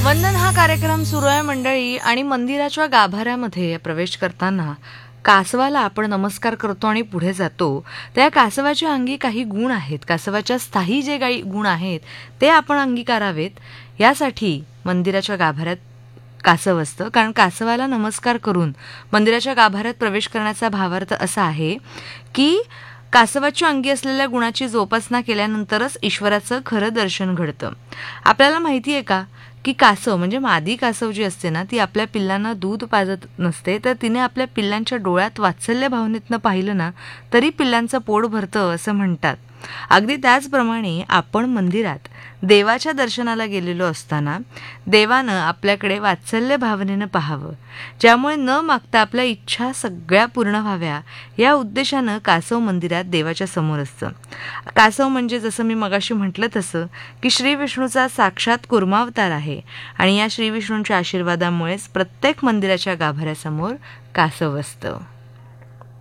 वंदन हा कार्यक्रम सुरू आहे मंडळी. आणि मंदिराच्या गाभाऱ्यामध्ये प्रवेश करताना कासवाला आपण नमस्कार करतो आणि पुढे जातो. त्या कासवाच्या अंगी काही गुण आहेत, कासवाच्या स्थायी जे काही गुण आहेत ते आपण अंगीकारावेत. यासाठी मंदिराच्या गाभाऱ्यात कासव असतं, कारण कासवाला नमस्कार करून मंदिराच्या गाभाऱ्यात प्रवेश करण्याचा भावार्थ असा आहे की कासवाच्या अंगी असलेल्या गुणाची जोपासना केल्यानंतरच ईश्वराचं खरं दर्शन घडतं. आपल्याला माहिती आहे का की कासव म्हणजे मादी कासव जी असते ना, ती आपल्या पिल्लांना दूध पाजत नसते, तर तिने आपल्या पिल्लांच्या डोळ्यात वात्सल्य भावनेतनं पाहिलं ना तरी पिल्लांचं पोट भरतं असं म्हणतात. अगदी त्याचप्रमाणे आपण मंदिरात देवाच्या दर्शनाला गेलेलो असताना देवानं आपल्याकडे वात्सल्य भावनेनं पाहावं, ज्यामुळे न मागता आपल्या इच्छा सगळ्या पूर्ण व्हाव्या, या उद्देशानं कासव मंदिरात देवाच्या समोर असतं. कासव म्हणजे जसं मी मगाशी म्हटलं तसं की श्री विष्णूचा साक्षात कूर्मावतार आहे. आणि या श्री विष्णूंच्या आशीर्वादामुळेच प्रत्येक मंदिराच्या गाभाऱ्यासमोर कासव असतं.